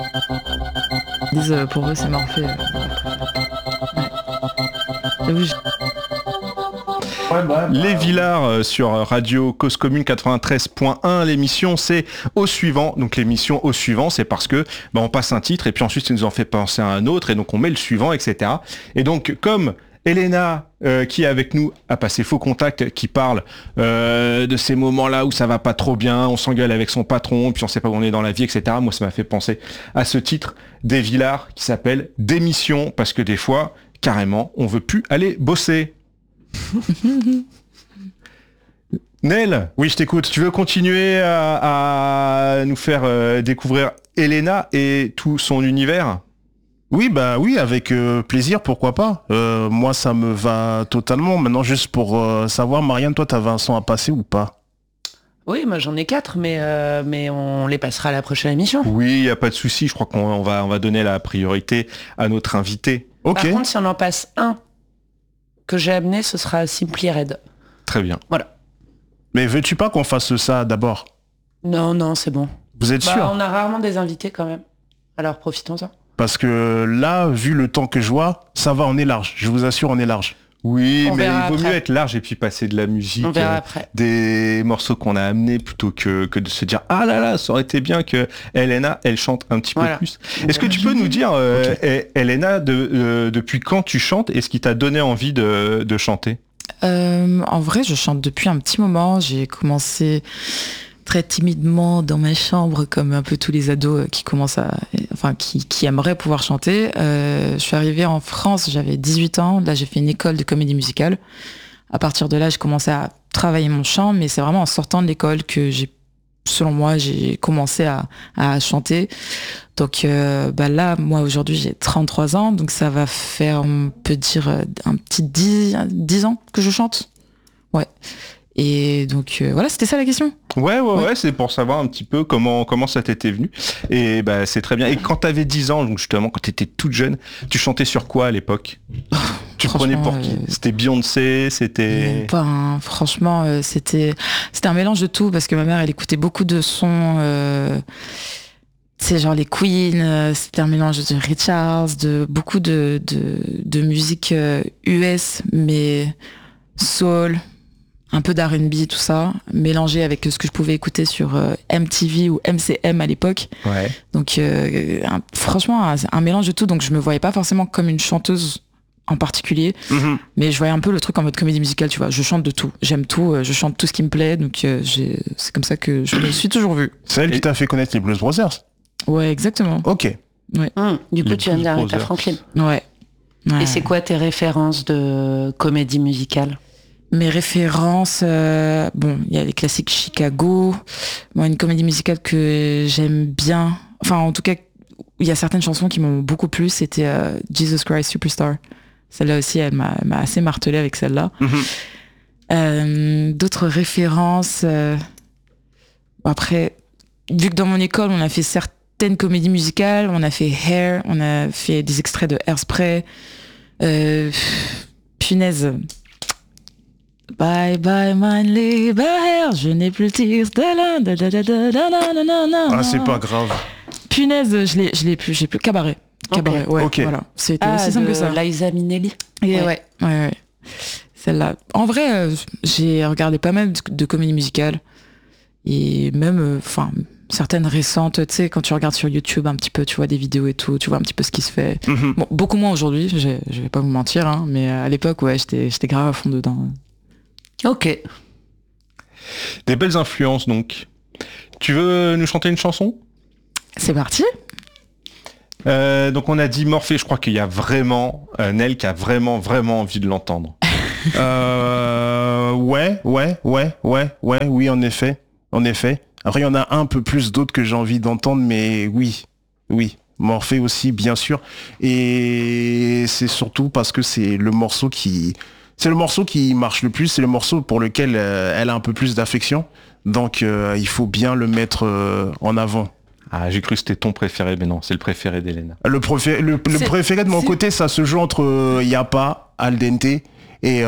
Ils disent pour eux c'est Morphée. J'avoue, Les Villards sur Radio Cause Commune 93.1. L'émission c'est Au Suivant. Donc l'émission Au Suivant, c'est parce que on passe un titre et puis ensuite ça nous en fait penser à un autre et donc on met le suivant, etc. Et donc comme Elena, qui est avec nous, a passé Faux Contact, qui parle de ces moments-là où ça va pas trop bien, on s'engueule avec son patron, puis on sait pas où on est dans la vie, etc. Moi, ça m'a fait penser à ce titre des Villards qui s'appelle Démission, parce que des fois, carrément, on veut plus aller bosser. Nel, oui, je t'écoute. Tu veux continuer à nous faire découvrir Elena et tout son univers ? Oui, bah oui, avec plaisir, pourquoi pas. Moi, ça me va totalement. Maintenant, juste pour savoir, Marianne, toi, t'avais un son à passer ou pas ? Oui, moi j'en ai 4, mais on les passera à la prochaine émission. Oui, il n'y a pas de souci. Je crois qu'on va donner la priorité à notre invité. Ok. Par contre, si on en passe un que j'ai amené, ce sera Simply Red. Très bien. Voilà. Mais veux-tu pas qu'on fasse ça d'abord ? Non, c'est bon. Vous êtes sûr ? On a rarement des invités quand même. Alors profitons-en. Parce que là, vu le temps que je vois, ça va, on est large. Je vous assure, on est large. Oui, On mais verra il vaut après. mieux être large et puis passer de la musique, On verra après. des morceaux qu'on a amenés plutôt que de se dire ah là là, ça aurait été bien que Elena elle chante un petit peu plus. Est-ce que tu peux nous dire, Elena, depuis quand tu chantes et ce qui t'a donné envie de chanter ? En vrai, je chante depuis un petit moment. J'ai commencé très timidement dans ma chambre, comme un peu tous les ados qui aimeraient pouvoir chanter. Je suis arrivée en France, j'avais 18 ans. Là, j'ai fait une école de comédie musicale. À partir de là, j'ai commencé à travailler mon chant, mais c'est vraiment en sortant de l'école que selon moi, j'ai commencé à chanter. Donc là, moi, aujourd'hui, j'ai 33 ans, donc ça va faire, on peut dire, un petit 10 ans que je chante. Ouais. Et donc voilà, c'était ça la question. Ouais, c'est pour savoir un petit peu comment ça t'était venu. Et c'est très bien. Et quand t'avais 10 ans, donc justement, quand t'étais toute jeune, tu chantais sur quoi à l'époque ? Tu te prenais pour qui ? C'était Beyoncé, c'était... Franchement, c'était un mélange de tout, parce que ma mère, elle écoutait beaucoup de sons... c'est genre les Queen, c'était un mélange de Richards, de beaucoup de musique US, mais soul, un peu d'R&B, tout ça, mélangé avec ce que je pouvais écouter sur MTV ou MCM à l'époque. Ouais. Donc franchement, un mélange de tout, donc je me voyais pas forcément comme une chanteuse en particulier, mais je voyais un peu le truc en mode comédie musicale, tu vois. Je chante de tout, j'aime tout, je chante tout ce qui me plaît, donc c'est comme ça que je me suis toujours vue. C'est elle qui t'a fait connaître les Blues Brothers ? Ouais, exactement. Ok. Ouais. Du coup, Les tu viens Blues d'Aretha Brothers. Franklin. Ouais. Et c'est quoi tes références de comédie musicale ? Mes références, il y a les classiques Chicago. Moi, une comédie musicale que j'aime bien, enfin, en tout cas, il y a certaines chansons qui m'ont beaucoup plu, c'était Jesus Christ Superstar. Celle-là aussi, elle m'a assez martelé avec celle-là. D'autres références, après, vu que dans mon école, on a fait certaines comédies musicales, on a fait Hair, on a fait des extraits de Hairspray, punaise. Bye bye my Hair, je n'ai plus le tir. Ah, c'est pas grave. Punaise, je l'ai plus, j'ai plus Cabaret. Cabaret, ouais, Ok. voilà. C'était aussi simple que ça. Liza Minnelli. Et ouais. Celle-là. En vrai, j'ai regardé pas mal de comédies musicales. Et même, certaines récentes, tu sais, quand tu regardes sur YouTube un petit peu, tu vois des vidéos et tout, tu vois un petit peu ce qui se fait. Bon, beaucoup moins aujourd'hui, je vais pas vous mentir, hein, mais à l'époque, ouais, j'étais grave à fond dedans. Ok. Des belles influences, donc. Tu veux nous chanter une chanson ? C'est parti. Donc on a dit Morphée, je crois qu'il y a vraiment Nel qui a vraiment envie de l'entendre. Oui, en effet. Après, il y en a un peu plus d'autres que j'ai envie d'entendre, mais oui. Morphée aussi, bien sûr. Et c'est surtout parce que c'est le morceau qui marche le plus, c'est le morceau pour lequel elle a un peu plus d'affection. Donc, il faut bien le mettre en avant. Ah, j'ai cru que c'était ton préféré, mais non, c'est le préféré d'Elena. Le préféré de mon côté, ça se joue entre Yapa, Al Dente et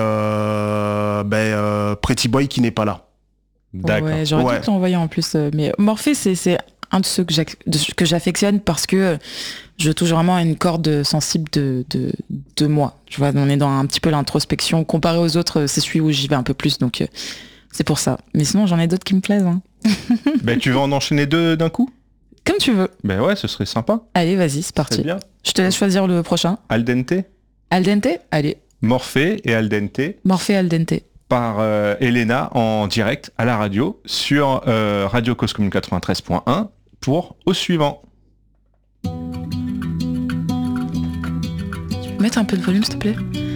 Pretty Boy qui n'est pas là. D'accord. Ouais, j'aurais dû te l'envoyer en plus. Mais Morphée, c'est un de ceux que j'affectionne parce que je touche vraiment à une corde sensible de moi. Tu vois, on est dans un petit peu l'introspection. Comparé aux autres, c'est celui où j'y vais un peu plus, donc c'est pour ça. Mais sinon, j'en ai d'autres qui me plaisent. Hein. Ben, tu veux en enchaîner 2 d'un coup? Comme tu veux. Ben ouais, ce serait sympa. Allez, vas-y, c'est parti. Très bien. Je te laisse choisir le prochain. Al dente, Al dente? Allez. Morphée et Al dente Morphée Al dente. par Elena en direct à la radio sur Radio Cause Commune 93.1 pour Au suivant. Tu peux mettre un peu de volume, s'il te plaît?